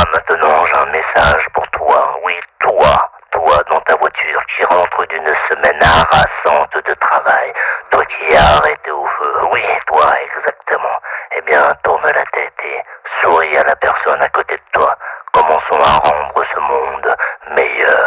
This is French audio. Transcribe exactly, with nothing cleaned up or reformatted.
maintenant j'ai un message pour toi. Oui, toi, toi dans ta voiture qui rentre d'une semaine harassante de travail. Toi qui es arrêté au feu. Oui, toi, exactement. Eh bien, tourne la tête et souris à la personne à côté de toi. Commençons à rendre ce monde